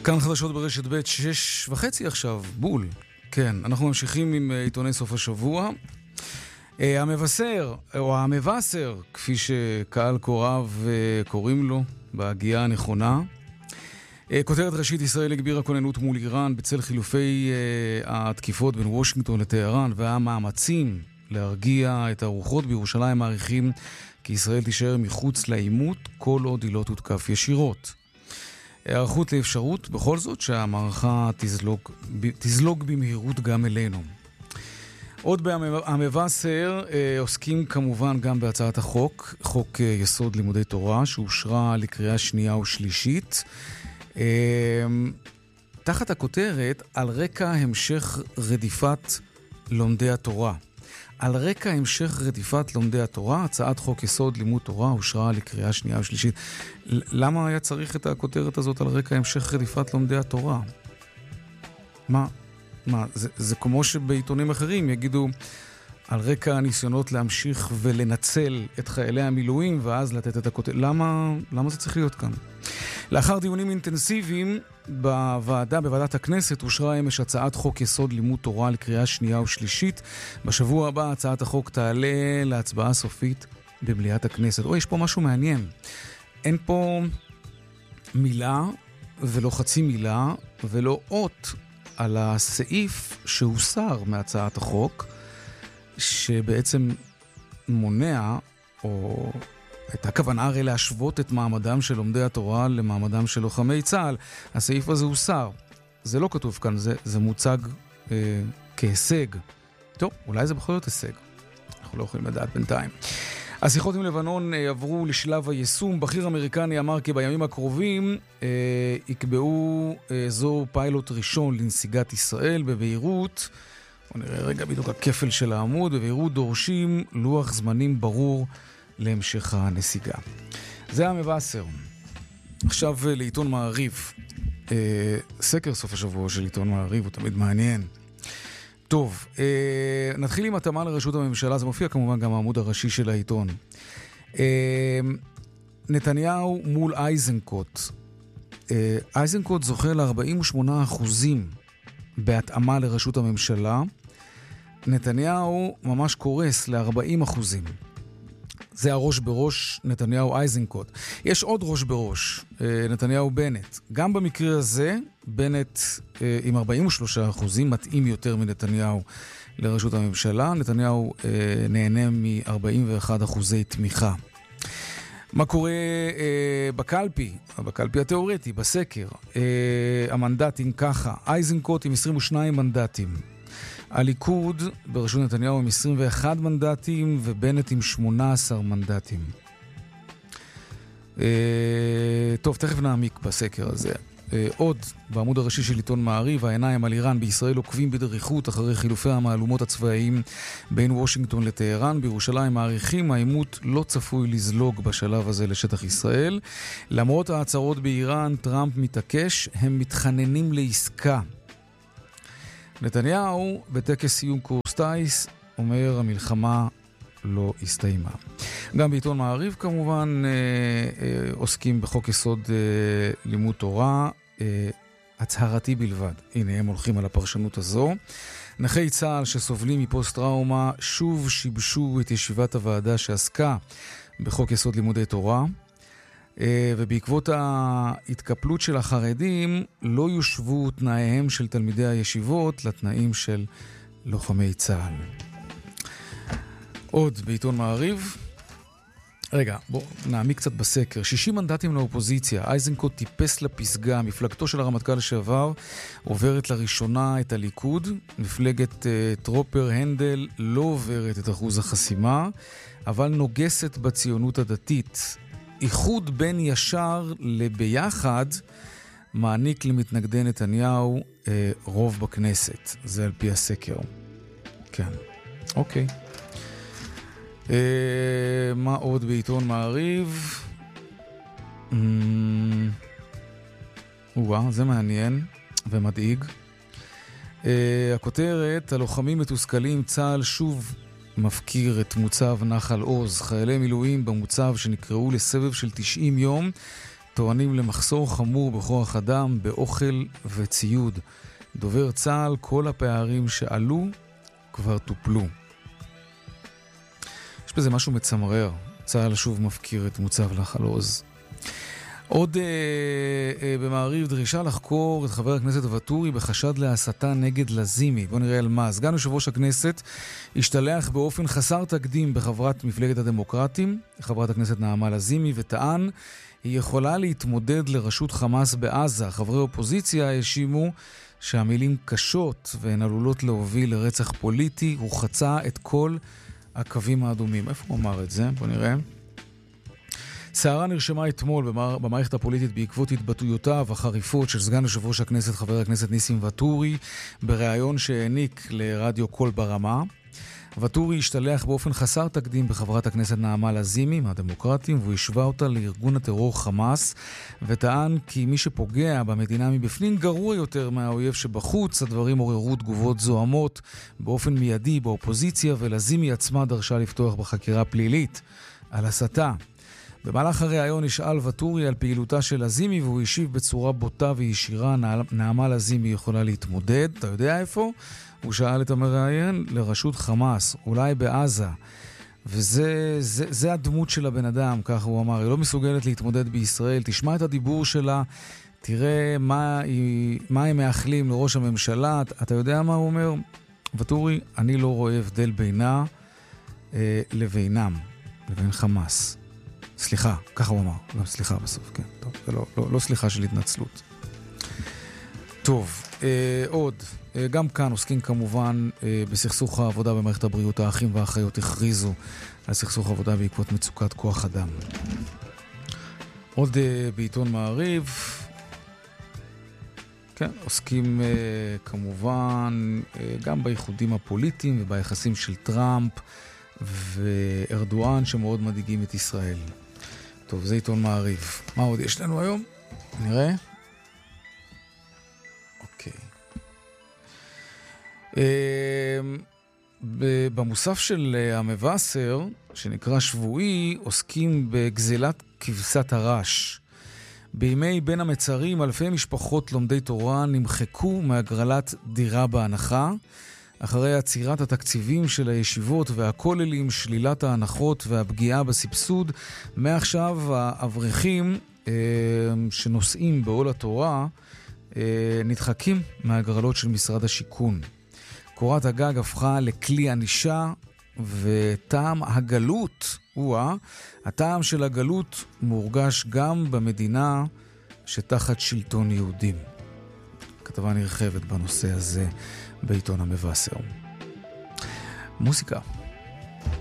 כאן חדשות ברשת ב' 6:30 עכשיו, בול. כן, אנחנו ממשיכים עם עיתוני סוף השבוע. המבשר, או המבשר, כפי שקהל קוראיו קוראים לו, בהגיעה הנכונה. כותרת ראשית, ישראל הגבירה כוננות מול איראן בצל חילופי התקיפות בין וושינגטון לטהרן והמאמצים להרגיע את הרוחות בירושלים. מעריכים כי ישראל תישאר מחוץ לעימות כל עוד היא לא תותקף ישירות. הערכות לאפשרות בכל זאת שהמערכה תזלוג במהירות גם אלינו. עוד במבשר עוסקים כמובן גם בהצעת החוק, חוק יסוד לימודי תורה, שאושרה לקריאה שנייה ושלישית, תחת הכותרת על רקע המשך רדיפת לומדי התורה. על רקע המשך רדיפת לומדי התורה, הצעת חוק יסוד לימוד תורה אושרה לקריאה שנייה ושלישית. למה היה צריך את הכותרת הזאת על רקע המשך רדיפת לומדי התורה? מה? זה כמו שבעיתונים אחרים יגידו על רקע הניסיונות להמשיך ולנצל את חיילי המילואים ואז לתת את הכותרת. למה זה צריך להיות כאן? לאחר דיונים אינטנסיביים בוועדת הכנסת אושרה אמש הצעת חוק יסוד לימוד תורה לקריאה שנייה ושלישית. בשבוע הבא הצעת החוק תעלה להצבעה סופית במליאת הכנסת. יש פה משהו מעניין. אין פה מילה ולא חצי מילה ולא אות על הסעיף שהוסר מהצעת החוק, שבעצם מונע, או הייתה כוונה הרי להשוות את מעמדם של לומדי התורה למעמדם של לוחמי צה"ל. הסעיף הזה הוסר. זה לא כתוב כאן, זה מוצג כהישג. טוב, אולי זה בכל זאת הישג. אנחנו לא יכולים לדעת בינתיים. השיחות עם לבנון עברו לשלב היישום. בכיר אמריקני אמר כי בימים הקרובים יקבעו אזור פיילוט ראשון לנסיגת ישראל בביירות. בוא נראה רגע בדיוק הכפל של העמוד. בביירות דורשים לוח זמנים ברור להמשך הנסיגה. זה המבשר. עכשיו לעיתון מעריב. סקר סוף השבוע של עיתון מעריב הוא תמיד מעניין. טוב, נתחיל עם התאמה לראשות הממשלה, זה מופיע כמובן גם העמוד הראשי של העיתון. נתניהו מול איזנקוט. איזנקוט זוכה ל-48% בהתאמה לראשות הממשלה. נתניהו ממש קורס ל-40%. זה הראש בראש נתניהו איזנקוט. יש עוד ראש בראש, נתניהו בנט. גם במקרה הזה, בנט עם 43% מתאים יותר מנתניהו לראשות הממשלה. נתניהו נהנה מ-41% תמיכה. מה קורה בקלפי התיאורטי, בסקר? המנדטים ככה, איזנקוט עם 22 מנדטים. הליכוד בראשות נתניהו עם 21 מנדטים ובנט עם 18 מנדטים. טוב, תכף נעמיק בסקר הזה. עוד בעמוד הראשי של עיתון מעריב, העיניים על איראן בישראל עוקבים בדריכות אחרי חילופי המהלומות הצבאיים בין וושינגטון לטהרן. בירושלים מעריכים העימות לא צפוי לזלוג בשלב הזה לשטח ישראל. למרות ההצהרות באיראן, טראמפ מתעקש, הם מתחננים לעסקה. נתניהו בטקס סיום קורס טייס אומר המלחמה לא הסתיימה. גם בעיתון מעריב כמובן עוסקים בחוק יסוד לימוד תורה, הצהרתי בלבד. הנה הם הולכים על הפרשנות הזו. נכי צה"ל שסובלים מפוסט טראומה שוב שיבשו את ישיבת הוועדה שעסקה בחוק יסוד לימודי תורה. ובעקבות ההתקפלות של החרדים לא יושבו תנאיהם של תלמידי הישיבות לתנאים של לוחמי צה"ל. עוד בעיתון מעריב. רגע, בואו נעמיק קצת בסקר. 60 מנדטים לאופוזיציה. איזנקוט טיפס לפסגה. מפלגתו של הרמטכ"ל לשעבר עוברת לראשונה את הליכוד. מפלגת טרופר הנדל לא עוברת את אחוז החסימה, אבל נוגסת בציונות הדתית. איחוד בין ישר לביחד מעניק למתנגדי נתניהו רוב בכנסת. זה על פי הסקר. כן. אוקיי. מה עוד בעיתון מעריב? זה מעניין ומדאיג. הכותרת, הלוחמים מתוסכלים, צה"ל שוב מפקיר את מוצב נחל עוז. חיילי מילואים במוצב שנקראו לסבב של 90 יום טוענים למחסור חמור בכוח אדם, באוכל וציוד. דובר צה"ל, כל הפערים שעלו כבר טופלו. יש בזה משהו מצמרר. צה"ל שוב מפקיר את מוצב נחל עוז. עוד במעריב דרישה לחקור את חבר הכנסת ואטורי בחשד להסתה נגד לזימי. בואו נראה על מה. סגן יושב ראש הכנסת השתלח באופן חסר תקדים בחברת מפלגת הדמוקרטים, חברת הכנסת נעמה לזימי, וטען היא יכולה להתמודד לראשות חמאס בעזה. חברי אופוזיציה האשימו שהמילים קשות והן עלולות להוביל לרצח פוליטי. הוא חצה את כל הקווים האדומים. איפה הוא אמר את זה? בואו נראה. סערה נרשמה אתמול במערכת הפוליטית בעקבות התבטאויותיו החריפות של סגן יושב ראש הכנסת חבר הכנסת ניסים ואטורי בריאיון שהעניק לרדיו קול ברמה. ואטורי השתלח באופן חסר תקדים בחברת הכנסת נעמה לזימי מהדמוקרטים, והוא השווה אותה לארגון הטרור חמאס, וטען כי מי שפוגע במדינה מבפנים גרוע יותר מהאויב שבחוץ. הדברים עוררו תגובות זוהמות באופן מיידי באופוזיציה, ולזימי עצמה דרשה לפתוח בחקירה פלילית על הסתה. במהלך הריאיון נשאל ואטורי על פעילותה של לזימי, והוא השיב בצורה בוטה וישירה, נעמה לזימי יכולה להתמודד. אתה יודע איפה? הוא שאל את המראיין, לרשות חמאס, אולי בעזה. וזה הדמות של הבן אדם, כך הוא אמר. היא לא מסוגלת להתמודד בישראל. תשמע את הדיבור שלה, תראה מה הם מאחלים לראש הממשלה. אתה יודע מה הוא אומר? ואטורי, אני לא רואה הבדל בינה לבינם, לבין חמאס. סליחה, ככה הוא אמר. לא, סליחה בסוף, כן. טוב, זה לא סליחה של התנצלות. טוב, עוד. גם כאן עוסקים כמובן בסכסוך העבודה במערכת הבריאות. האחים והאחיות הכריזו על סכסוך עבודה בעקבות מצוקת כוח אדם. עוד בעיתון מעריב. כן, עוסקים כמובן גם בייחודים הפוליטיים וביחסים של טראמפ וארדואן שמאוד מדאיגים את ישראל. טוב, זה עיתון מעריב. מה עוד יש לנו היום? נראה. אוקיי. במוסף של המבשר, שנקרא שבועי, עוסקים בגזלת כבשת הרש. בימי בין המצרים, אלפי משפחות לומדי תורה נמחקו מהגרלת דירה בהנחה, אחרי עצירת התקציבים של הישיבות והכוללים, שלילת ההנחות והפגיעה בסבסוד. מעכשיו האברכים שנושאים בעול התורה נדחקים מהגרלות של משרד השיכון. קורת הגג הפכה לכלי ענישה, וטעם הגלות, הטעם של הגלות מורגש גם במדינה שתחת שלטון יהודים. כתבה נרחבת בנושא הזה בעיתון המבשר. מוסיקה.